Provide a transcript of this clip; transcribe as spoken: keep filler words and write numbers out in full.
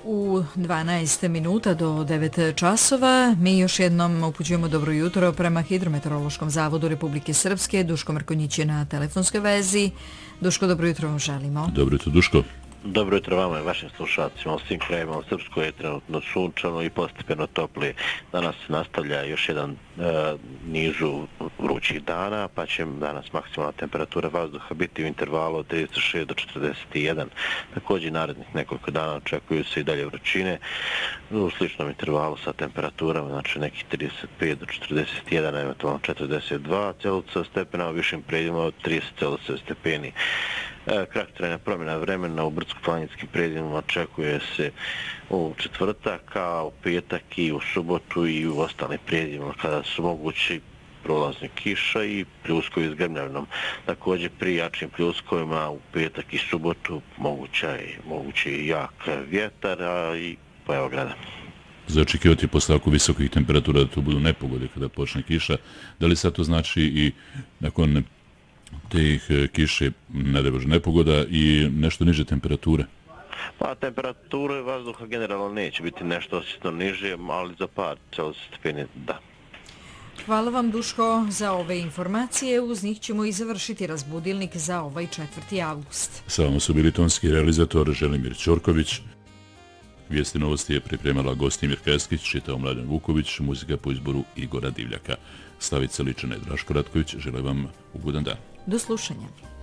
U dvanaest minuta do devet časova mi još jednom upućujemo dobro jutro prema Hidrometeorološkom zavodu Republike Srpske. Duško Mrkonjić je na telefonskoj vezi. Duško, dobro jutro vam želimo. Dobro jutro, Duško. Dobro jutro vama i vašim slušalcima. U svim krajevima u Srpskoj je trenutno sunčano i postepeno topli. Danas se nastavlja još jedan e, nižu vrućih dana, pa će danas maksimalna temperatura vazduha biti u intervalu od trideset šest do četrdeset jedan. Također narednih nekoliko dana očekuju se i dalje vrućine u sličnom intervalu sa temperaturama, znači nekih trideset pet do četrdeset jedan, eventualno četrdeset dva Celzijusova stepena, u višim predjelima od trideset Celzijusova stepeni. Kratkotrajna promjena vremena u brdsko-planinskim predjelima očekuje se u četvrtak, a u petak i u subotu i u ostalim predjelima kada su mogući prolazni kiša i pljuskovi s grmljavinom. Također pri jačim pljuskovima u petak i subotu moguća je, mogući je jak vjetar, a i pojava grada. Za očekivati posle ovako visokih temperatura da to budu nepogode kada počne kiša. Da li sad to znači i nakon tih kiše, ne da bože, nepogoda i nešto niže temperature? Pa temperature vazduha generalno neće biti nešto osjetno niže, ali za par Celzijusov stepeni da. Hvala vam, Duško, za ove informacije. Uz njih ćemo i završiti razbudilnik za ovaj četvrti avgust. Sa vama su bili tonski realizator Želimir Ćorković. Vijesti novosti je pripremala Gostimir Keskić, čitao Mladen Vuković, muzika po izboru Igora Divljaka. Slavica Ličana i Draško Ratković žele vam ugodan dan. Do slušanja.